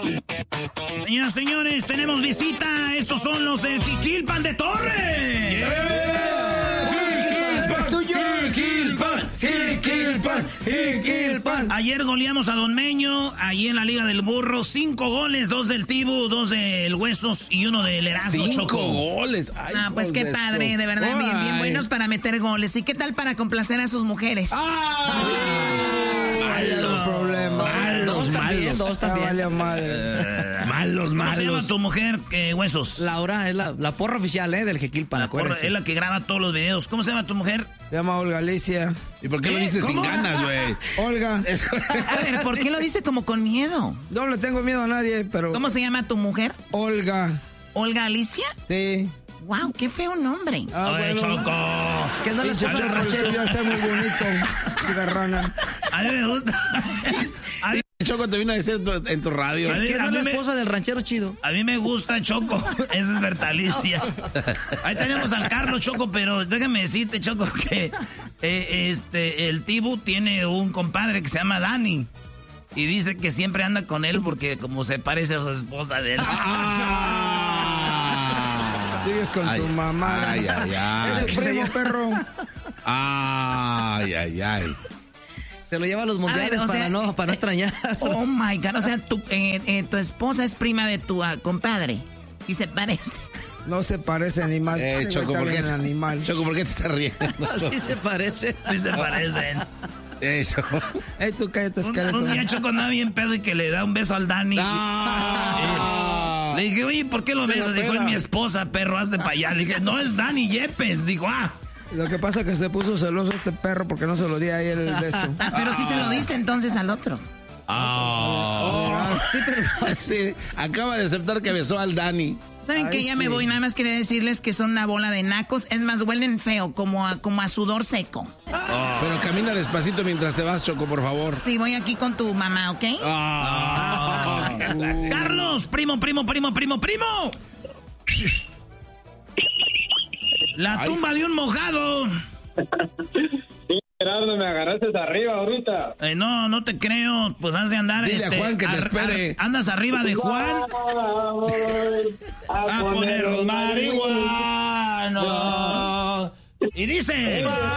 Señoras, señores, tenemos visita. Estos son los del Jiquilpan de Torre. Jiquilpan. Ayer goleamos a Don Meño, allí en la Liga del Burro. 5 goles, 2 del Tibu, 2 del Huesos y 1 del Erasmo. 5 Choco. goles. Ay, pues qué padre, de verdad, bien buenos para meter goles. ¿Y qué tal para complacer a sus mujeres? Malos problemas. Dos también. Malos. ¿Cómo se llama tu mujer, Huesos? Laura es la porra oficial, del Jiquilpan. La porra, es la que graba todos los videos. ¿Cómo se llama tu mujer? Se llama Olga Alicia. ¿Y por qué lo dices sin ganas, güey? Olga. A ver, ¿por qué lo dice como con miedo? No le tengo miedo a nadie, pero... ¿Cómo se llama tu mujer? Olga. ¿Olga Alicia? Sí. Wow, qué feo nombre. Oye, Choco. Que no le escucha el ranchero. Yo estoy muy bonito. Garrana. A mí me gusta. Choco te vino a decir en tu radio. Que no es la esposa del ranchero chido. A mí me gusta, Choco. Esa es Bertalicia. Ahí tenemos al Carlos, Choco, pero déjame decirte, Choco, que el Tibu tiene un compadre que se llama Dani. Y dice que siempre anda con él porque como se parece a su esposa de él. Sigues con tu mamá. Ay. Es su primo, perro. Ay. Se lo lleva a los mundiales para no extrañar. Oh my God, o sea, tu esposa es prima de tu compadre y se parece. No se parece ni más. Choco, ¿por qué? Animal. Choco, ¿por qué te estás riendo? Sí se parece. Sí se parecen. Eso. Tú cállate, esqueleto. Un día Choco andaba bien pedo y que le da un beso al Dani. Le dije, oye, ¿por qué lo besas? Dijo, es mi esposa, perro, hazte para allá. Le dije, no, es Dani Yepes. Dijo, Lo que pasa es que se puso celoso este perro porque no se lo di a él el beso. Pero sí se lo diste entonces al otro. Sí, acaba de aceptar que besó al Dani. ¿Saben que ya me voy? Nada más quería decirles que son una bola de nacos. Es más, huelen feo, como a sudor seco. Pero camina despacito mientras te vas, Choco, por favor. Sí, voy aquí con tu mamá, ¿ok? Carlos, primo. La tumba de un mojado. Gerardo, me agarraste arriba ahorita. No te creo. Pues has de andar. Dile a Juan que te espere. Andas arriba de Juan. A poner los marihuanos. Y dice.